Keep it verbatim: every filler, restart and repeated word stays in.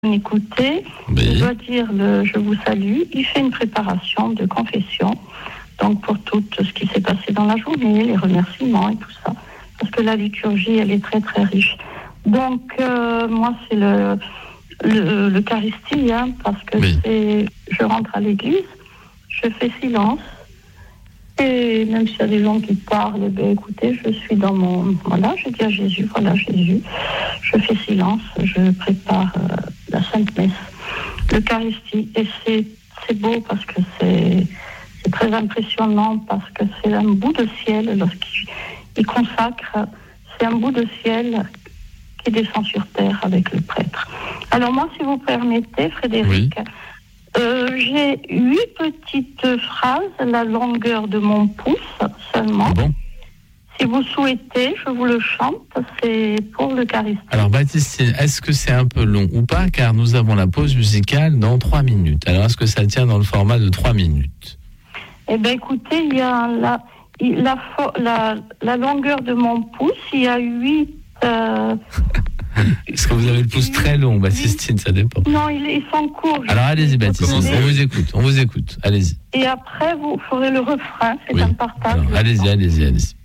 Écoutez, oui. Je dois dire, le, je vous salue. Il fait une préparation de confession, donc pour tout ce qui s'est passé dans la journée, les remerciements et tout ça, parce que la liturgie, elle est très très riche. Donc euh, moi, c'est le, le l'Eucharistie, hein, parce que oui. c'est, je rentre à l'église, je fais silence, et même s'il y a des gens qui parlent, ben écoutez, je suis dans mon, voilà, je dis à Jésus, voilà Jésus, je fais silence, je prépare euh, la Sainte Messe, l'Eucharistie, et c'est, c'est beau parce que c'est, c'est très impressionnant, parce que c'est un bout de ciel, lorsqu'il il consacre, c'est un bout de ciel qui descend sur terre avec le prêtre. Alors moi, si vous permettez, Frédéric, oui. euh, j'ai huit petites phrases, la longueur de mon pouce seulement. Ah bon ? Si vous souhaitez, je vous le chante, c'est pour l'Eucharistie. Alors Baptiste, est-ce que c'est un peu long ou pas ? Car nous avons la pause musicale dans trois minutes. Alors est-ce que ça tient dans le format de trois minutes ? Eh bien écoutez, il y a la, la, la, la longueur de mon pouce, il y a huit... Euh, est-ce que vous avez le pouce très long, Baptistine ? Ça dépend. Non, ils, ils sont courts. Alors allez-y Baptistine, on vous écoute, on vous écoute, allez-y. Et après, vous ferez le refrain, c'est oui. un partage. Alors, allez-y, allez-y, allez-y.